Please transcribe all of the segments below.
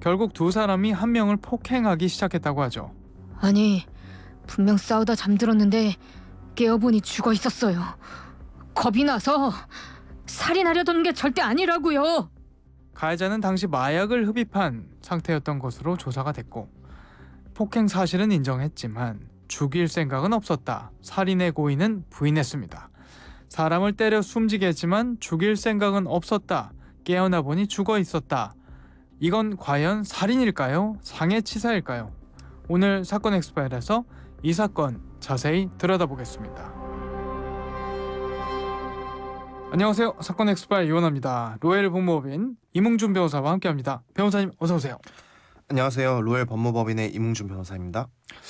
결국 두 사람이 한 명을 폭행하기 시작했다고 하죠. 아니, 분명 싸우다 잠들었는데 깨어보니 죽어 있었어요. 겁이 나서 살인하려던 게 절대 아니라고요. 가해자는 당시 마약을 흡입한 상태였던 것으로 조사가 됐고, 폭행 사실은 인정했지만 죽일 생각은 없었다. 살인의 고의는 부인했습니다. 사람을 때려 숨지게 했지만 죽일 생각은 없었다. 깨어나 보니 죽어 있었다. 이건 과연 살인일까요? 상해치사일까요? 오늘 사건 엑스파일에서 이 사건 자세히 들여다보겠습니다. 안녕하세요. 사건 엑스파일 이원합니다. 로엘 법무법인 이뭉준 변호사와 함께합니다. 변호사님 어서 오세요. 안녕하세요. 로엘 법무법인의 이뭉준 변호사입니다.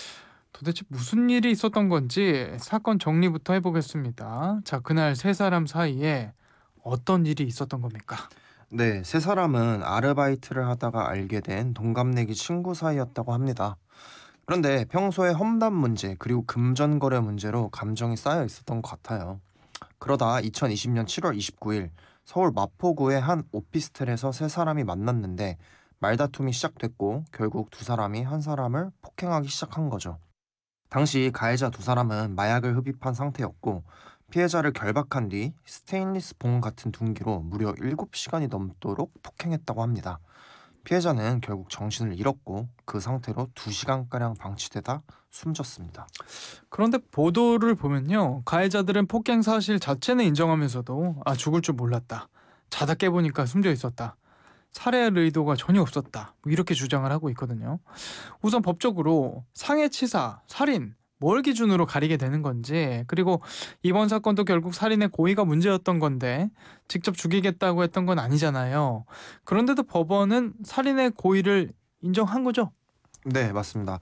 도대체 무슨 일이 있었던 건지 사건 정리부터 해보겠습니다. 자, 그날 세 사람 사이에 어떤 일이 있었던 겁니까? 네, 세 사람은 아르바이트를 하다가 알게 된 동갑내기 친구 사이였다고 합니다. 그런데 평소에 험담 문제 그리고 금전거래 문제로 감정이 쌓여 있었던 것 같아요. 그러다 2020년 7월 29일 서울 마포구의 한 오피스텔에서 세 사람이 만났는데 말다툼이 시작됐고 결국 두 사람이 한 사람을 폭행하기 시작한 거죠. 당시 가해자 두 사람은 마약을 흡입한 상태였고 피해자를 결박한 뒤 스테인리스 봉 같은 둔기로 무려 7시간이 넘도록 폭행했다고 합니다. 피해자는 결국 정신을 잃었고 그 상태로 2시간가량 방치되다 숨졌습니다. 그런데 보도를 보면요, 가해자들은 폭행 사실 자체는 인정하면서도 죽을 줄 몰랐다, 자다 깨보니까 숨져 있었다, 살해할 의도가 전혀 없었다, 이렇게 주장을 하고 있거든요. 우선 법적으로 상해치사, 살인 뭘 기준으로 가리게 되는 건지, 그리고 이번 사건도 결국 살인의 고의가 문제였던 건데 직접 죽이겠다고 했던 건 아니잖아요. 그런데도 법원은 살인의 고의를 인정한 거죠? 네, 맞습니다.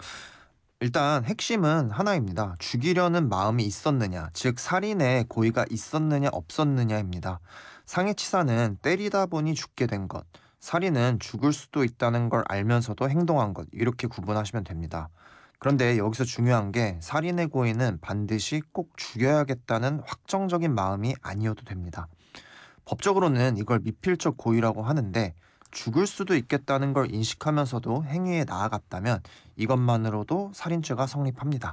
일단 핵심은 하나입니다. 죽이려는 마음이 있었느냐, 즉 살인의 고의가 있었느냐 없었느냐입니다. 상해치사는 때리다 보니 죽게 된 것, 살인은 죽을 수도 있다는 걸 알면서도 행동한 것, 이렇게 구분하시면 됩니다. 그런데 여기서 중요한 게 살인의 고의는 반드시 꼭 죽여야겠다는 확정적인 마음이 아니어도 됩니다. 법적으로는 이걸 미필적 고의라고 하는데 죽을 수도 있겠다는 걸 인식하면서도 행위에 나아갔다면 이것만으로도 살인죄가 성립합니다.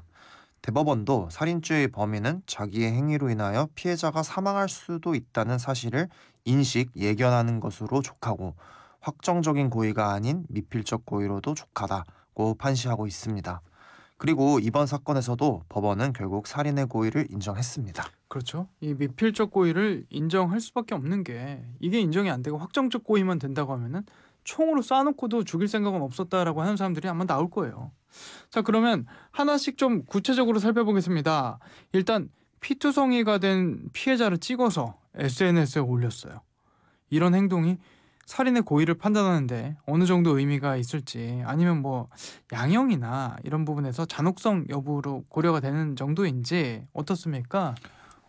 대법원도 살인죄의 범인은 자기의 행위로 인하여 피해자가 사망할 수도 있다는 사실을 인식, 예견하는 것으로 족하고 확정적인 고의가 아닌 미필적 고의로도 족하다고 판시하고 있습니다. 그리고 이번 사건에서도 법원은 결국 살인의 고의를 인정했습니다. 그렇죠. 이 미필적 고의를 인정할 수밖에 없는 게, 이게 인정이 안 되고 확정적 고의만 된다고 하면은 총으로 쏴놓고도 죽일 생각은 없었다라고 하는 사람들이 아마 나올 거예요. 자, 그러면 하나씩 좀 구체적으로 살펴보겠습니다. 일단 피투성이가 된 피해자를 찍어서 SNS에 올렸어요. 이런 행동이 살인의 고의를 판단하는데 어느 정도 의미가 있을지, 아니면 뭐 양형이나 이런 부분에서 잔혹성 여부로 고려가 되는 정도인지 어떻습니까?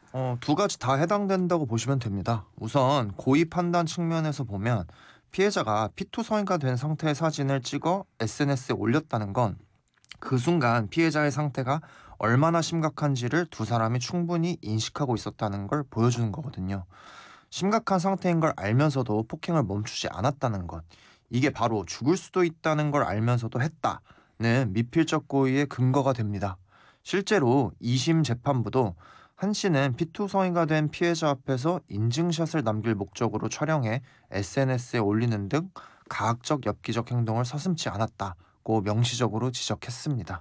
두 가지 다 해당된다고 보시면 됩니다. 우선 고의 판단 측면에서 보면 피해자가 피투성이가 된 상태의 사진을 찍어 SNS에 올렸다는 건 그 순간 피해자의 상태가 얼마나 심각한지를 두 사람이 충분히 인식하고 있었다는 걸 보여주는 거거든요. 심각한 상태인 걸 알면서도 폭행을 멈추지 않았다는 것, 이게 바로 죽을 수도 있다는 걸 알면서도 했다는 미필적 고의의 근거가 됩니다. 실제로 2심 재판부도 한 씨는 피투성이가 된 피해자 앞에서 인증샷을 남길 목적으로 촬영해 SNS에 올리는 등 가학적 엽기적 행동을 서슴지 않았다고 명시적으로 지적했습니다.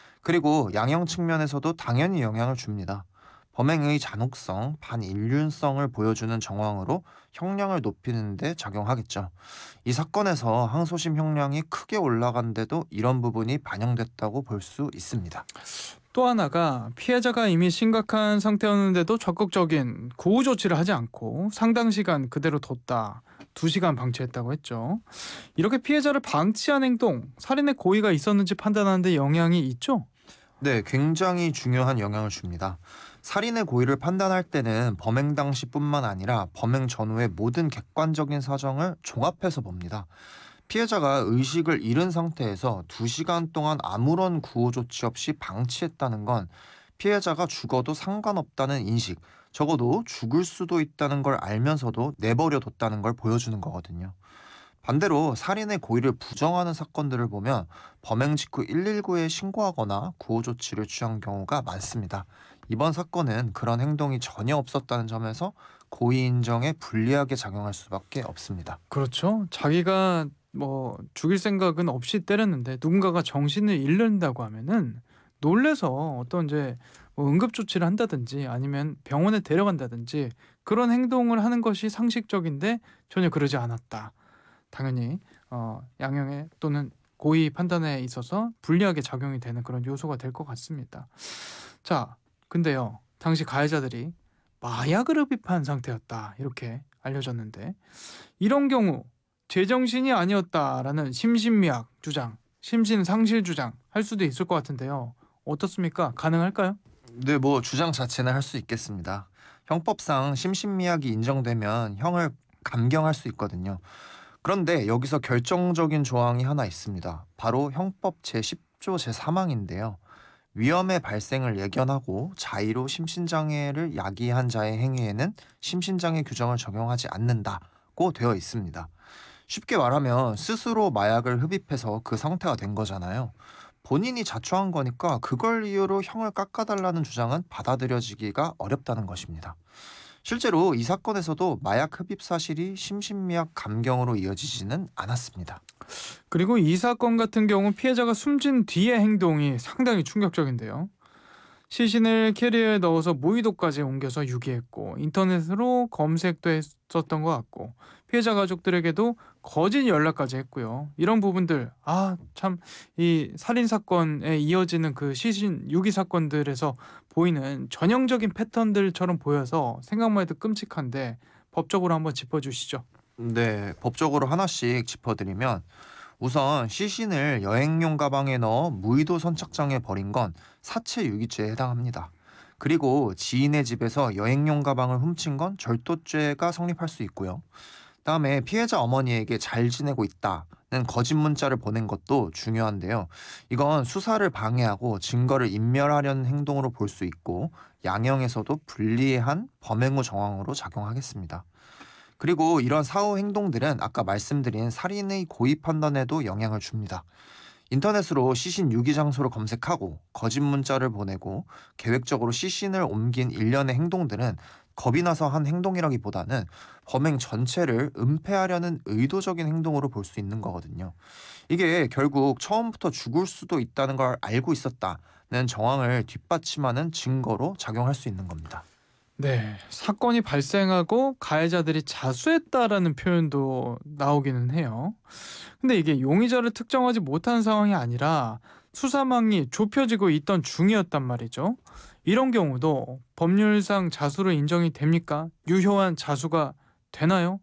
그리고 양형 측면에서도 당연히 영향을 줍니다. 범행의 잔혹성, 반인륜성을 보여주는 정황으로 형량을 높이는 데 작용하겠죠. 이 사건에서 항소심 형량이 크게 올라간데도 이런 부분이 반영됐다고 볼 수 있습니다. 또 하나가, 피해자가 이미 심각한 상태였는데도 적극적인 구호 조치를 하지 않고 상당 시간 그대로 뒀다, 2시간 방치했다고 했죠. 이렇게 피해자를 방치한 행동, 살인의 고의가 있었는지 판단하는 데 영향이 있죠? 네, 굉장히 중요한 영향을 줍니다. 살인의 고의를 판단할 때는 범행 당시뿐만 아니라 범행 전후의 모든 객관적인 사정을 종합해서 봅니다. 피해자가 의식을 잃은 상태에서 2시간 동안 아무런 구호 조치 없이 방치했다는 건 피해자가 죽어도 상관없다는 인식, 적어도 죽을 수도 있다는 걸 알면서도 내버려 뒀다는 걸 보여주는 거거든요. 반대로 살인의 고의를 부정하는 사건들을 보면 범행 직후 119에 신고하거나 구호 조치를 취한 경우가 많습니다. 이번 사건은 그런 행동이 전혀 없었다는 점에서 고의 인정에 불리하게 작용할 수밖에 없습니다. 그렇죠. 자기가 뭐 죽일 생각은 없이 때렸는데 누군가가 정신을 잃는다고 하면은 놀래서 어떤 이제 뭐 응급조치를 한다든지 아니면 병원에 데려간다든지 그런 행동을 하는 것이 상식적인데 전혀 그러지 않았다. 당연히 양형에 또는 고의 판단에 있어서 불리하게 작용이 되는 그런 요소가 될 것 같습니다. 자, 근데요. 당시 가해자들이 마약을 흡입한 상태였다. 이렇게 알려졌는데 이런 경우 제정신이 아니었다라는 심신미약 주장, 심신상실 주장 할 수도 있을 것 같은데요. 어떻습니까? 가능할까요? 네, 뭐 주장 자체는 할 수 있겠습니다. 형법상 심신미약이 인정되면 형을 감경할 수 있거든요. 그런데 여기서 결정적인 조항이 하나 있습니다. 바로 형법 제10조 제3항인데요. 위험의 발생을 예견하고 자의로 심신장애를 야기한 자의 행위에는 심신장애 규정을 적용하지 않는다고 되어 있습니다. 쉽게 말하면 스스로 마약을 흡입해서 그 상태가 된 거잖아요. 본인이 자초한 거니까 그걸 이유로 형을 깎아달라는 주장은 받아들여지기가 어렵다는 것입니다. 실제로 이 사건에서도 마약 흡입 사실이 심신미약 감경으로 이어지지는 않았습니다. 그리고 이 사건 같은 경우 피해자가 숨진 뒤의 행동이 상당히 충격적인데요. 시신을 캐리어에 넣어서 무의도까지 옮겨서 유기했고 인터넷으로 검색도 했었던 것 같고 피해자 가족들에게도 거짓 연락까지 했고요. 이런 부분들 참 이 살인 사건에 이어지는 그 시신 유기 사건들에서 보이는 전형적인 패턴들처럼 보여서 생각만 해도 끔찍한데 법적으로 한번 짚어주시죠. 네, 법적으로 하나씩 짚어드리면 우선 시신을 여행용 가방에 넣어 무의도 선착장에 버린 건 사체 유기죄에 해당합니다. 그리고 지인의 집에서 여행용 가방을 훔친 건 절도죄가 성립할 수 있고요. 다음에 피해자 어머니에게 잘 지내고 있다는 거짓 문자를 보낸 것도 중요한데요. 이건 수사를 방해하고 증거를 인멸하려는 행동으로 볼 수 있고 양형에서도 불리한 범행 후 정황으로 작용하겠습니다. 그리고 이런 사후 행동들은 아까 말씀드린 살인의 고의 판단에도 영향을 줍니다. 인터넷으로 시신 유기 장소를 검색하고 거짓 문자를 보내고 계획적으로 시신을 옮긴 일련의 행동들은 겁이 나서 한 행동이라기보다는 범행 전체를 은폐하려는 의도적인 행동으로 볼 수 있는 거거든요. 이게 결국 처음부터 죽을 수도 있다는 걸 알고 있었다는 정황을 뒷받침하는 증거로 작용할 수 있는 겁니다. 네, 사건이 발생하고 가해자들이 자수했다라는 표현도 나오기는 해요. 근데 이게 용의자를 특정하지 못한 상황이 아니라 수사망이 좁혀지고 있던 중이었단 말이죠. 이런 경우도 법률상 자수로 인정이 됩니까? 유효한 자수가 되나요?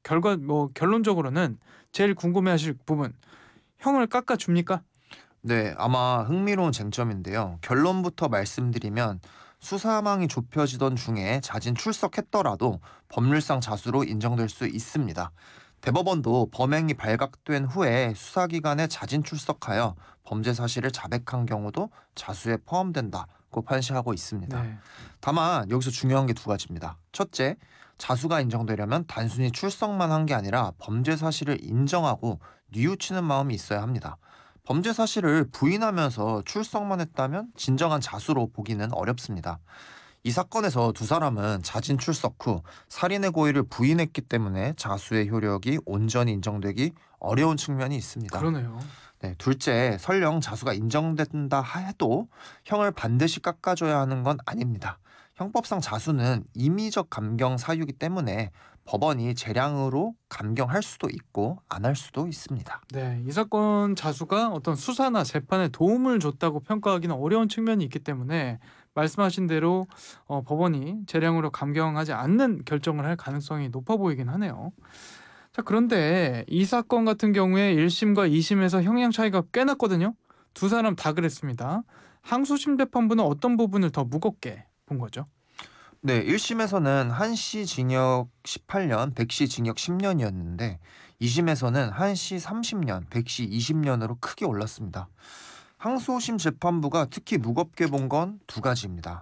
결론적으로는 제일 궁금해하실 부분, 형을 깎아줍니까? 네, 아마 흥미로운 쟁점인데요. 결론부터 말씀드리면 수사망이 좁혀지던 중에 자진 출석했더라도 법률상 자수로 인정될 수 있습니다. 대법원도 범행이 발각된 후에 수사기관에 자진 출석하여 범죄 사실을 자백한 경우도 자수에 포함된다고 판시하고 있습니다. 네. 다만 여기서 중요한 게 두 가지입니다. 첫째, 자수가 인정되려면 단순히 출석만 한 게 아니라 범죄 사실을 인정하고 뉘우치는 마음이 있어야 합니다. 범죄 사실을 부인하면서 출석만 했다면 진정한 자수로 보기는 어렵습니다. 이 사건에서 두 사람은 자진 출석 후 살인의 고의를 부인했기 때문에 자수의 효력이 온전히 인정되기 어려운 측면이 있습니다. 그러네요. 네, 둘째, 설령 자수가 인정된다 해도 형을 반드시 깎아줘야 하는 건 아닙니다. 형법상 자수는 임의적 감경 사유이기 때문에 법원이 재량으로 감경할 수도 있고 안 할 수도 있습니다. 네, 이 사건 자수가 어떤 수사나 재판에 도움을 줬다고 평가하기는 어려운 측면이 있기 때문에 말씀하신 대로 법원이 재량으로 감경하지 않는 결정을 할 가능성이 높아 보이긴 하네요. 자, 그런데 이 사건 같은 경우에 1심과 2심에서 형량 차이가 꽤 났거든요. 두 사람 다 그랬습니다. 항소심 재판부는 어떤 부분을 더 무겁게 본 거죠? 네, 1심에서는 한씨 징역 18년, 백씨 징역 10년이었는데 2심에서는 한씨 30년, 백씨 20년으로 크게 올랐습니다. 항소심 재판부가 특히 무겁게 본 건 두 가지입니다.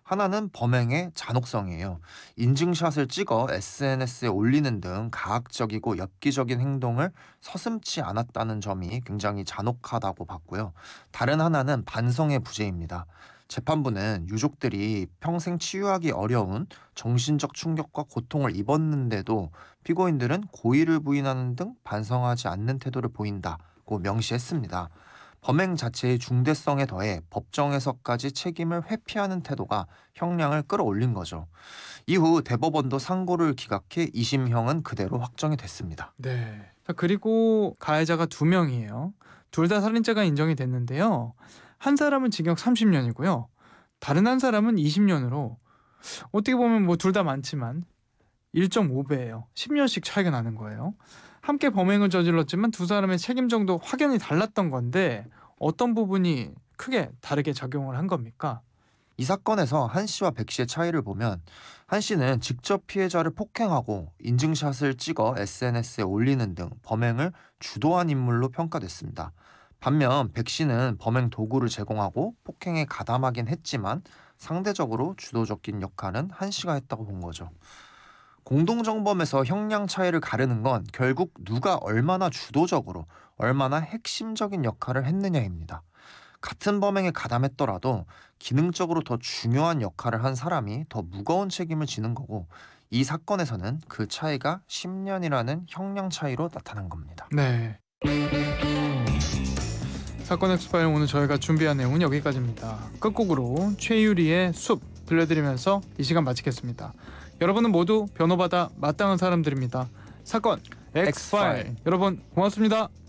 하나는 범행의 잔혹성이에요. 인증샷을 찍어 SNS에 올리는 등 가학적이고 엽기적인 행동을 서슴지 않았다는 점이 굉장히 잔혹하다고 봤고요. 다른 하나는 반성의 부재입니다. 재판부는 유족들이 평생 치유하기 어려운 정신적 충격과 고통을 입었는데도 피고인들은 고의를 부인하는 등 반성하지 않는 태도를 보인다고 명시했습니다. 범행 자체의 중대성에 더해 법정에서까지 책임을 회피하는 태도가 형량을 끌어올린 거죠. 이후 대법원도 상고를 기각해 2심형은 그대로 확정이 됐습니다. 네. 자, 그리고 가해자가 2명이에요. 둘 다 살인죄가 인정이 됐는데요. 한 사람은 징역 30년이고요. 다른 한 사람은 20년으로 어떻게 보면 뭐 둘 다 많지만 1.5배예요. 10년씩 차이가 나는 거예요. 함께 범행을 저질렀지만 두 사람의 책임 정도 확연히 달랐던 건데 어떤 부분이 크게 다르게 작용을 한 겁니까? 이 사건에서 한 씨와 백 씨의 차이를 보면 한 씨는 직접 피해자를 폭행하고 인증샷을 찍어 SNS에 올리는 등 범행을 주도한 인물로 평가됐습니다. 반면 백 씨는 범행 도구를 제공하고 폭행에 가담하긴 했지만 상대적으로 주도적인 역할은 한 씨가 했다고 본 거죠. 공동정범에서 형량 차이를 가르는 건 결국 누가 얼마나 주도적으로 얼마나 핵심적인 역할을 했느냐입니다. 같은 범행에 가담했더라도 기능적으로 더 중요한 역할을 한 사람이 더 무거운 책임을 지는 거고 이 사건에서는 그 차이가 10년이라는 형량 차이로 나타난 겁니다. 네. 사건 엑스파일 오늘 저희가 준비한 내용은 여기까지입니다. 끝곡으로 최유리의 숲 들려드리면서 이 시간 마치겠습니다. 여러분은 모두 변호받아 마땅한 사람들입니다. 사건 엑스파일 여러분 고맙습니다.